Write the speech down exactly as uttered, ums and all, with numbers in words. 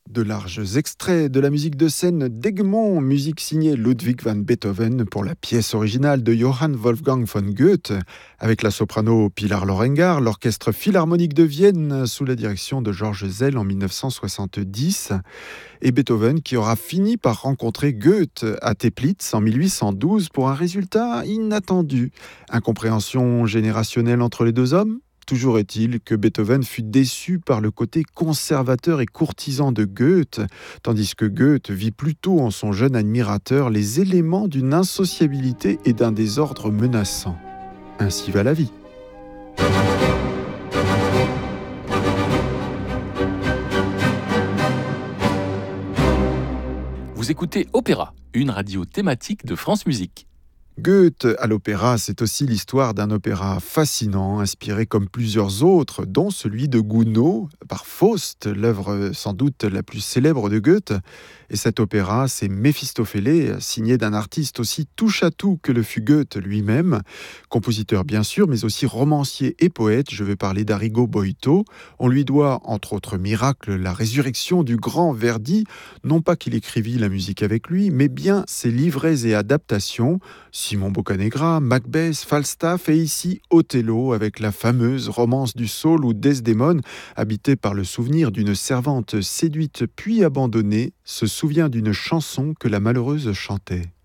De larges extraits de la musique de scène d'Egmont, musique signée Ludwig van Beethoven pour la pièce originale de Johann Wolfgang von Goethe, avec la soprano Pilar Lorengar, l'orchestre philharmonique de Vienne sous la direction de Georges Zell en dix-neuf cent soixante-dix, et Beethoven qui aura fini par rencontrer Goethe à Teplitz en mille huit cent douze pour un résultat inattendu. Incompréhension générationnelle entre les deux hommes ? Toujours est-il que Beethoven fut déçu par le côté conservateur et courtisan de Goethe, tandis que Goethe vit plutôt en son jeune admirateur les éléments d'une insociabilité et d'un désordre menaçant. Ainsi va la vie. Vous écoutez Opéra, une radio thématique de France Musique. Goethe à l'opéra, c'est aussi l'histoire d'un opéra fascinant, inspiré comme plusieurs autres, dont celui de Gounod, par Faust, l'œuvre sans doute la plus célèbre de Goethe. Et cet opéra, c'est Méphistophélès, signé d'un artiste aussi touche-à-tout que le fut Goethe lui-même, compositeur bien sûr, mais aussi romancier et poète. Je vais parler d'Arrigo Boito. On lui doit, entre autres miracles, la résurrection du grand Verdi, non pas qu'il écrivit la musique avec lui, mais bien ses livrets et adaptations, Simon Boccanegra, Macbeth, Falstaff et ici Othello avec la fameuse romance du Saule où Desdémone, habitée par le souvenir d'une servante séduite puis abandonnée, se souvient d'une chanson que la malheureuse chantait.